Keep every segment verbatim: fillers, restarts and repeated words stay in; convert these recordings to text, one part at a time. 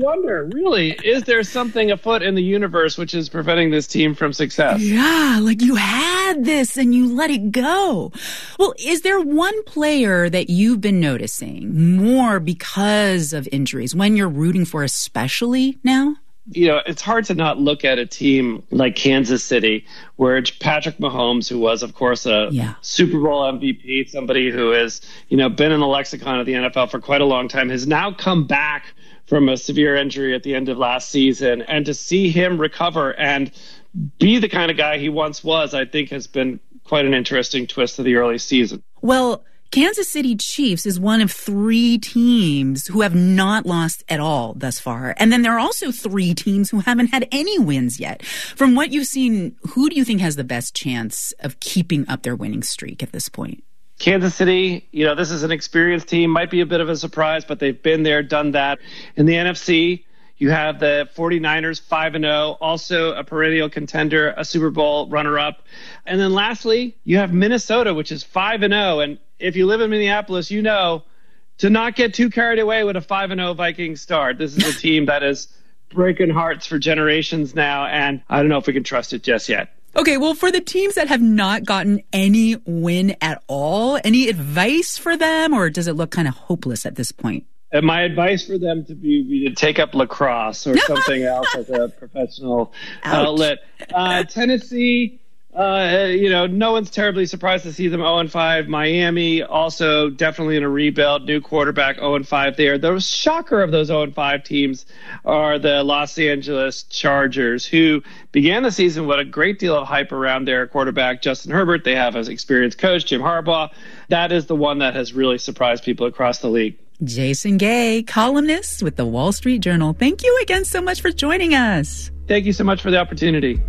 wonder, really, is there something afoot in the universe which is preventing this team from success? Yeah, like you had this and you let it go. Well, is there one player that you've been noticing more because of injuries when you're rooting for especially now? You know, it's hard to not look at a team like Kansas City, where it's Patrick Mahomes, who was, of course, a yeah. Super Bowl M V P, somebody who has, you know, been in the lexicon of the N F L for quite a long time, has now come back from a severe injury at the end of last season. And to see him recover and be the kind of guy he once was, I think has been quite an interesting twist of the early season. Well, Kansas City Chiefs is one of three teams who have not lost at all thus far. And then there are also three teams who haven't had any wins yet. From what you've seen, who do you think has the best chance of keeping up their winning streak at this point? Kansas City, you know, this is an experienced team, might be a bit of a surprise, but they've been there, done that. In the N F C, you have the 49ers, five and oh, also a perennial contender, a Super Bowl runner-up. And then lastly, you have Minnesota, which is five and oh. And if you live in Minneapolis, you know to not get too carried away with a five and oh Vikings start. This is a team that is breaking hearts for generations now, and I don't know if we can trust it just yet. Okay, well, for the teams that have not gotten any win at all, any advice for them, or does it look kind of hopeless at this point? And my advice for them to be, be to take up lacrosse or something else as a professional Ouch. outlet. Uh, Tennessee, uh, you know, no one's terribly surprised to see them oh and five. Miami also definitely in a rebuild. New quarterback oh and five there. The shocker of those oh and five teams are the Los Angeles Chargers, who began the season with a great deal of hype around their quarterback, Justin Herbert. They have an experienced coach, Jim Harbaugh. That is the one that has really surprised people across the league. Jason Gay, columnist with the Wall Street Journal. Thank you again so much for joining us. Thank you so much for the opportunity.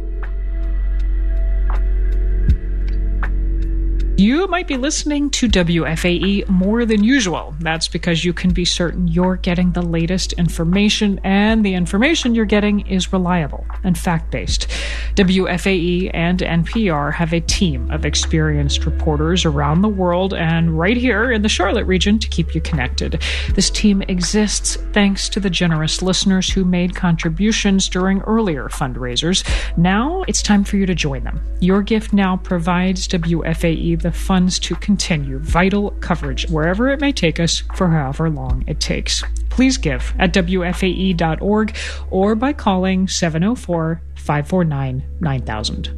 You might be listening to W F A E more than usual. That's because you can be certain you're getting the latest information, and the information you're getting is reliable and fact-based. W F A E and N P R have a team of experienced reporters around the world and right here in the Charlotte region to keep you connected. This team exists thanks to the generous listeners who made contributions during earlier fundraisers. Now it's time for you to join them. Your gift now provides W F A E the funds to continue vital coverage wherever it may take us for however long it takes. Please give at W F A E dot org or by calling seven oh four, five four nine, nine thousand.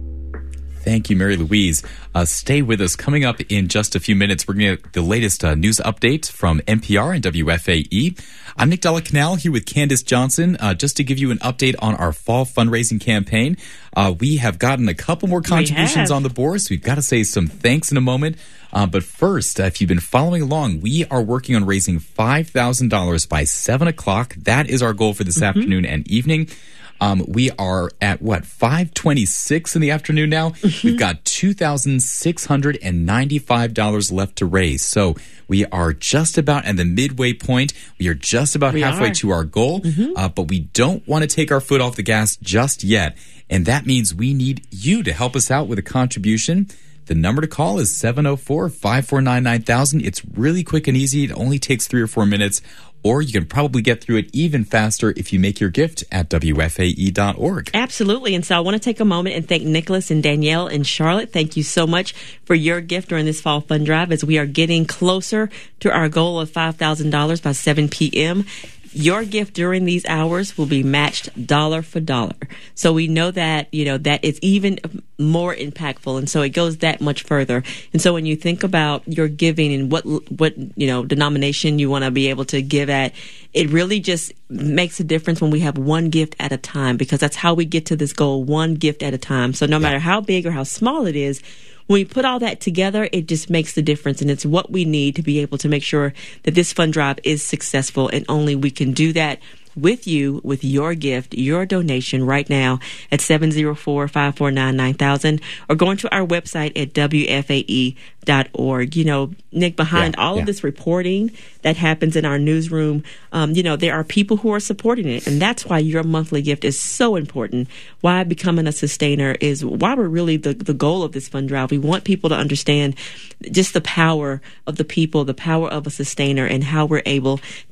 Thank you, Mary Louise. Uh, stay with us. Coming up in just a few minutes, we're going to get the latest uh, news update from N P R and W F A E. I'm Nick Della Canal here with Candace Johnson, uh, just to give you an update on our fall fundraising campaign. Uh, we have gotten a couple more contributions on the board, so we've got to say some thanks in a moment. Uh, but first, uh, if you've been following along, we are working on raising five thousand dollars by seven o'clock. That is our goal for this mm-hmm. afternoon and evening. Um, we are at, what, five twenty-six in the afternoon now? Mm-hmm. We've got two thousand six hundred ninety-five dollars left to raise. So we are just about at the midway point. We are just about we halfway are. to our goal, mm-hmm. uh, but we don't want to take our foot off the gas just yet. And that means we need you to help us out with a contribution. The number to call is seven oh four, five four nine, nine thousand. It's really quick and easy. It only takes three or four minutes. Or you can probably get through it even faster if you make your gift at W F A E dot org. Absolutely. And so I want to take a moment and thank Nicholas and Danielle in Charlotte. Thank you so much for your gift during this fall fund drive as we are getting closer to our goal of five thousand dollars by seven p.m. Your gift during these hours will be matched dollar for dollar. So we know that, you know, that is even more impactful. And so it goes that much further. And so when you think about your giving and what, what, you know, denomination you want to be able to give at, it really just makes a difference when we have one gift at a time, because that's how we get to this goal, one gift at a time. So no matter how big or how small it is, when we put all that together, it just makes the difference, and it's what we need to be able to make sure that this fund drive is successful, and only we can do that with you, with your gift, your donation right now at seven oh four, five four nine, nine thousand, or going to our website at W F A E dot org. You know, Nick, behind yeah, all yeah. of this reporting that happens in our newsroom, um, you know, there are people who are supporting it, and that's why your monthly gift is so important. Why becoming a sustainer is why we're really the, the goal of this fund drive. We want people to understand just the power of the people, the power of a sustainer, and how we're able